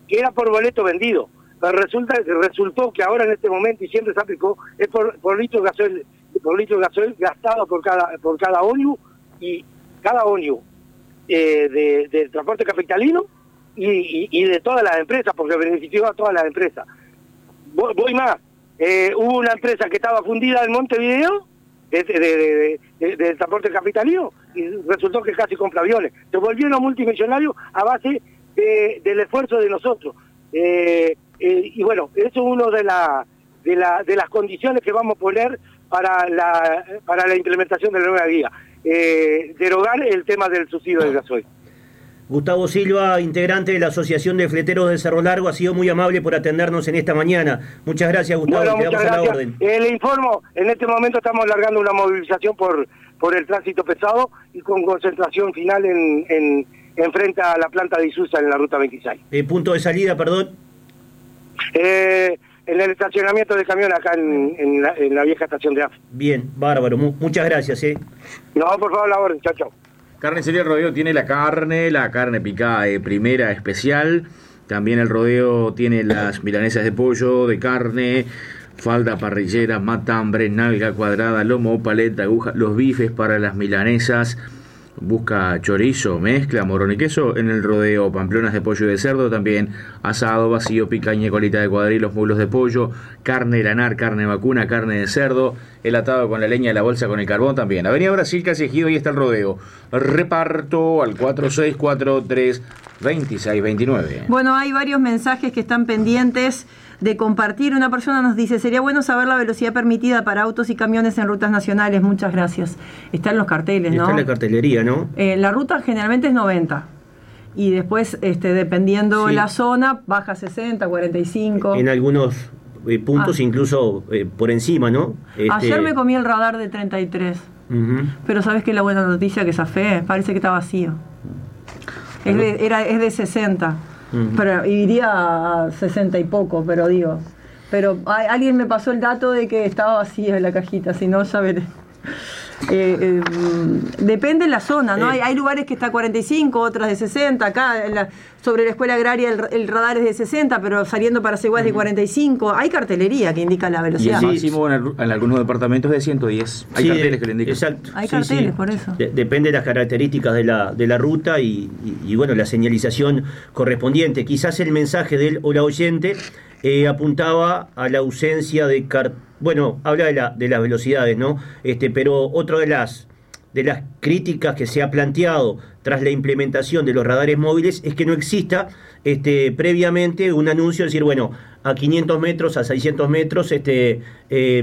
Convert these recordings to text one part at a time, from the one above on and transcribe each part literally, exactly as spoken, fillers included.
que era por boleto vendido. Pero resulta, resultó que ahora en este momento, y siempre se aplicó, es por, por litro de gasoil, por litro de gasoil gastado por cada, por cada ómnibus, y cada ómnibus eh, de, de transporte capitalino y, y, y de todas las empresas, porque benefició a todas las empresas. Voy, voy más, eh, hubo una empresa que estaba fundida en Montevideo, de, de, de, de, de, de transporte capitalino, y resultó que casi compra aviones. Se volvieron multimillonarios a base de, del esfuerzo de nosotros. Eh, eh, y bueno, eso es una de, la, de, la, de las condiciones que vamos a poner para la, para la implementación de la nueva guía. Eh, derogar el tema del subsidio del gasoil. Gustavo Silva, integrante de la Asociación de Fleteros de Cerro Largo, ha sido muy amable por atendernos en esta mañana. Muchas gracias, Gustavo. Bueno, quedamos muchas a la gracias. orden. Eh, le informo, en este momento estamos largando una movilización por por el tránsito pesado y con concentración final en, en, en frente a la planta de Isusa en la ruta veintiséis. Eh, punto de salida, perdón. Eh, en el estacionamiento de camión acá en, en, la, en la vieja estación de A F. Bien, bárbaro. Mu muchas gracias. Eh. No, por favor, la orden. Chao, chao. Carnicería El Rodeo tiene la carne, la carne picada eh, primera especial. También el Rodeo tiene las milanesas de pollo, de carne, falda parrillera, matambre, nalga cuadrada, lomo, paleta, aguja, los bifes para las milanesas. Busca chorizo, mezcla, morrón y queso en el Rodeo. Pamplonas de pollo y de cerdo también. Asado, vacío, picaña, colita de cuadrilos, muslos de pollo, carne lanar, carne vacuna, carne de cerdo, el atado con la leña de la bolsa con el carbón también. Avenida Brasil, casi Ejido, y está el Rodeo. Reparto al cuatro seis cuatro tres, dos seis dos nueve. Bueno, hay varios mensajes que están pendientes de compartir. Una persona nos dice: sería bueno saber la velocidad permitida para autos y camiones en rutas nacionales. Muchas gracias. Está en los carteles, ¿no? Está en la cartelería, ¿no? Eh, la ruta generalmente es noventa. Y después, este, dependiendo sí. la zona, baja sesenta, cuarenta y cinco. En algunos eh, puntos ah. incluso eh, por encima, ¿no? Este... Ayer me comí el radar de treinta y tres. Uh-huh. Pero ¿sabes qué es la buena noticia? Que zafé. Parece que está vacío. Es de, era, es de sesenta. Uh-huh. Pero iría a sesenta y poco, pero digo. Pero a, alguien me pasó el dato de que estaba vacía la cajita, si no, ya veré. Eh, eh, depende de la zona, ¿no? Eh. Hay, hay lugares que está a cuarenta y cinco, otras de sesenta. Acá en la, sobre la escuela agraria el, el radar es de sesenta, pero saliendo para Seguas uh-huh. de cuarenta y cinco. Hay cartelería que indica la velocidad. Y el máximo en, en algunos departamentos de ciento diez. Hay sí, carteles que le indican. Exacto. Hay sí, carteles, sí. por eso. De, depende de las características de la, de la ruta y, y, y, bueno, la señalización correspondiente. Quizás el mensaje del o la oyente eh, apuntaba a la ausencia de carteles. Bueno, habla de, la, de las velocidades, ¿no? Este, pero otra de las, de las críticas que se ha planteado tras la implementación de los radares móviles es que no exista este, previamente un anuncio, es decir, bueno, a quinientos metros, a seiscientos metros, este, eh,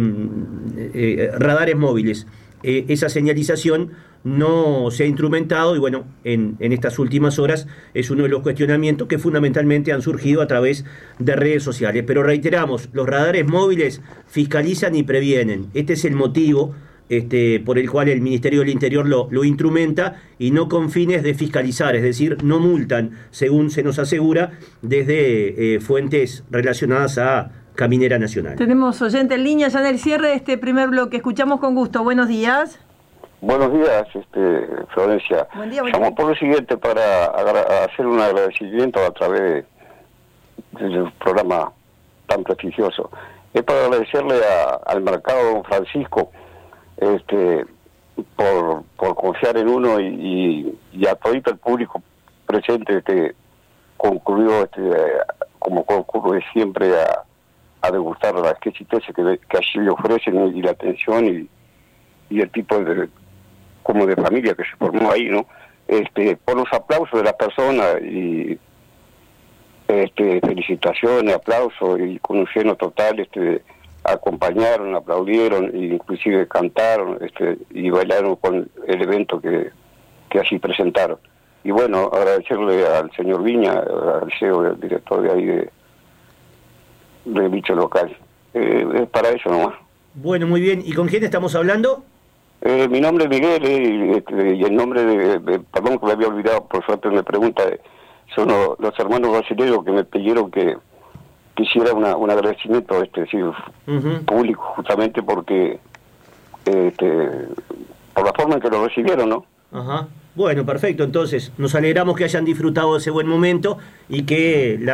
eh, radares móviles. Eh, esa señalización no se ha instrumentado y bueno, en, en estas últimas horas es uno de los cuestionamientos que fundamentalmente han surgido a través de redes sociales. Pero reiteramos, los radares móviles fiscalizan y previenen. Este es el motivo este, por el cual el Ministerio del Interior lo, lo instrumenta y no con fines de fiscalizar, es decir, no multan, según se nos asegura, desde eh, fuentes relacionadas a Caminera Nacional. Tenemos oyente en línea ya en el cierre de este primer bloque. Escuchamos con gusto. Buenos días. Buenos días, este, Florencia. Buen día, buen Llamo día. por lo siguiente para agra- hacer un agradecimiento a través de, del programa tan prestigioso. Es para agradecerle a, al mercado Don Francisco este, por, por confiar en uno y, y, y a todo el público presente este, concluyó, este, como concurre siempre, a, a degustar las exquisiteces que, que allí le ofrecen y la atención y, y el tipo de como de familia que se formó ahí, ¿no? Este, por los aplausos de las personas y este, felicitaciones, aplausos y con un lleno total, este, acompañaron, aplaudieron e inclusive cantaron, este, y bailaron con el evento que, que así presentaron. Y bueno, agradecerle al señor Viña, al C E O, el director de ahí de, de dicho local. Eh, es para eso nomás. Bueno, muy bien. ¿Y con quién estamos hablando? Eh, mi nombre es Miguel eh, este, y el nombre de, de, perdón que me había olvidado, por suerte me pregunta, eh, son los, los hermanos brasileños que me pidieron que, que hiciera una, un agradecimiento este, decir, uh-huh. público, justamente porque este, por la forma en que lo recibieron, ¿no? Ajá. Bueno, perfecto, entonces nos alegramos que hayan disfrutado de ese buen momento y que la